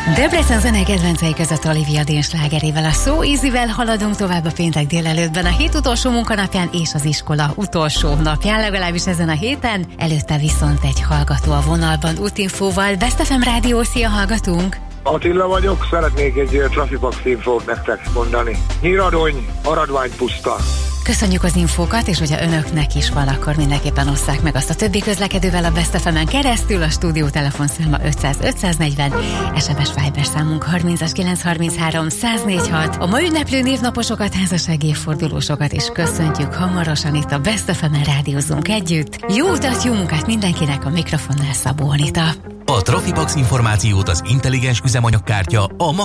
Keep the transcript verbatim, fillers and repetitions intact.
Debrecen zenei kedvencei között Olivia Dean slágerével, a So Easy-vel haladunk tovább a péntek délelőttben, a hét utolsó munkanapján és az iskola utolsó napján, legalábbis ezen a héten. Előtte viszont egy hallgató a vonalban útinfóval. Best ef em Rádió, szia, hallgatunk! Attila vagyok, szeretnék egy Trafipax infót nektek mondani. Nyíradony, Maradvány puszta. Köszönjük az infókat, és hogyha önöknek is van, akkor mindenképpen osszák meg azt a többi közlekedővel a Best ef emen keresztül. A stúdió telefonszáma ötszáz ötszáznegyven, es em es Viber számunk harminc kilenc harminchárom száz négyvenhat. A ma ünneplő névnaposokat, házassági évfordulósokat is köszöntjük hamarosan itt a Best ef emen rádiózunk együtt. Jó utat, jó munkát mindenkinek, a mikrofonnál Szabó Anita. A Trafipax információt az intelligens üzemanyagkártya a